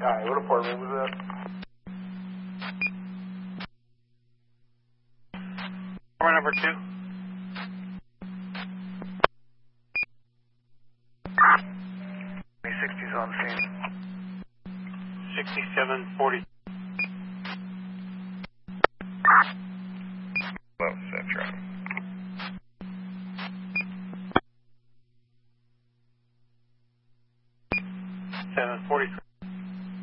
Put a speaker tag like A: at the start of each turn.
A: Alright, what apartment was that?
B: Apartment number 2.
A: 60's on scene.
B: 6740.
C: Hello, Central.
B: 743.